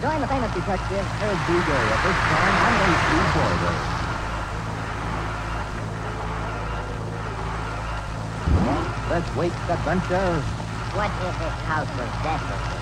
Join the famous detective, Ed Dugo, at this time on the Steve Boiler. Let's wait, adventure. what if his house was desolate?